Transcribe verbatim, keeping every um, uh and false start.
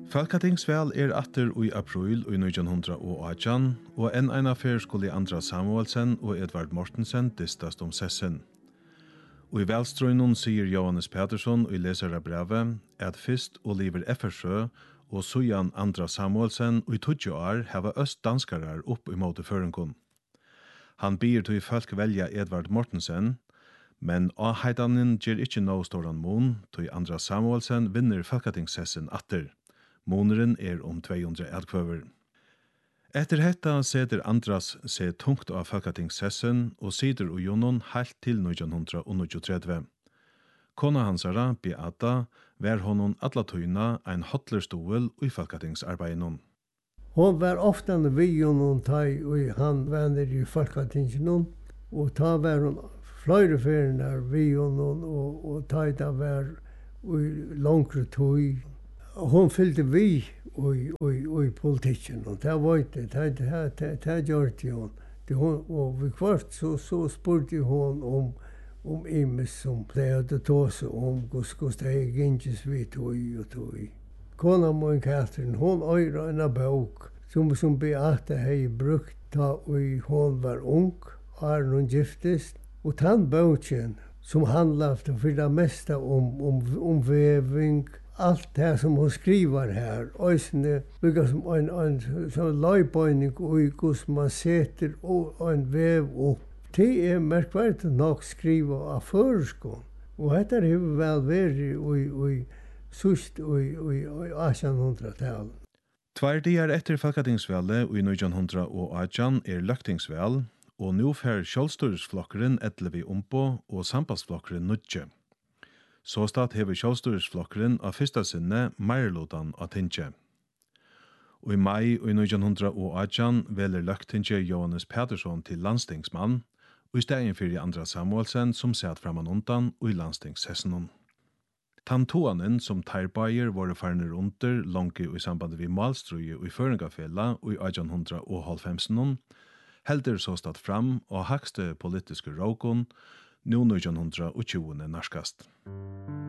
Folketingsval er atter i april i nitjan hundrað og enn eina fer skulle Andra Samuelsen og Edvard Mortensen distast om sessen. Og i velstrøynen sier Johannes Petersson i lesarabrevet at fyrst Oliver Effersø og Sujan Andra Samuelsen og i tjugo år hava østdanskarar opp i måte føringen. Han byr til folk velja Edvard Mortensen, men avheitanen gjør ikke noe stor mån, til Andra Samuelsen vinner folketingssessen atter. Måneren er om två hundra ærkvøver. Etter hetta seter Andras seg tungt av folketingssessen og sider og jonon helt til nitjan níggjuogtretivu. Kona hansara, Beata, var honom alla tøyna ein hotlerstol i folketingsarbeidet. Hon var ofta vi honom tai og han venner i folketingen og ta var hon flere ferner vi honom og, og ta det var i langre tøy. Hon fyllde vi i, i, i politikken, og det var ikke, det, det, det, det gjorde hun. Det, hon, og vi kvart så, så spurte hon om, om imes som pleide å ta seg om hvordan det gikk vi tog og tog. Kona min Katrin, hon øyre en bok som, som Beate hei brukt da hon var ung, og hun giftest, og den boken som handlet for det meste om, om, om veving, allt det som hon skriver här, ösne, lika som en, en sån lajböjning och hur man sätter och en väv upp. Det är märkvärdigt nog skriva av förskån. Och detta har väl varit i sust i artonhundratalet. Tvær dagar etter folketingsvalget i nitjan átjan er løgtingsval, og nu fer sjálvstýrisflokkurin ellevi umbo og sambandsflokkurin nutje. Så stat hever sjálvstýrisflokkurin av fyrsta sinne meirlutan av tinge. Og i mai i nitjan átjan veler løgtinge Johannes Petersson til landstingsmann, og i stedet fyrir Andra Samuelsen som satt framan undan og i landstingssessionen. Tantoanen som teirbaier våre farner under langt i samband vi malstrøye og i føringafella og i átjan hálvfems helder så stått fram og hakste politiske råkon, nu nitjan tjugo narskast.